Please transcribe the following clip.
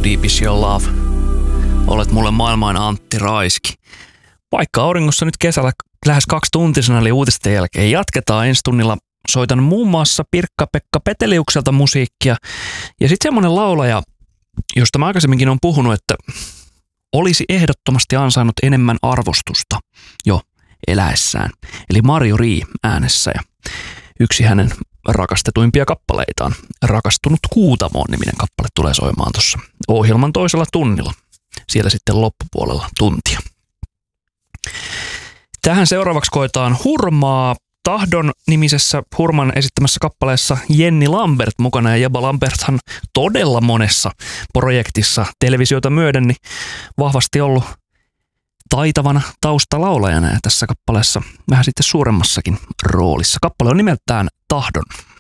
How Deep Is Your Love? Olet mulle maailman Antti Raiski. Vaikka auringossa nyt kesällä lähes 2-tuntisena eli uutisten jälkeen jatketaan ensi tunnilla. Soitan muun muassa Pirkka-Pekka Peteliukselta musiikkia ja sitten semmoinen laulaja, josta mä aikaisemminkin olen puhunut, että olisi ehdottomasti ansainnut enemmän arvostusta jo eläessään. Eli Marjo-Rii äänessä ja yksi hänen rakastetuimpia kappaleitaan, Rakastunut Kuutamoon -niminen kappale tulee soimaan tuossa ohjelman toisella tunnilla. Siellä sitten loppupuolella tuntia. Tähän seuraavaksi koetaan Hurmaa. Tahdon nimisessä Hurman esittämässä kappaleessa Jenni Lambert mukana, ja Jebba Lamberthan todella monessa projektissa televisiota myöden niin vahvasti ollut taitavana taustalaulajana ja tässä kappaleessa vähän sitten suuremmassakin roolissa. Kappale on nimeltään Tahdon.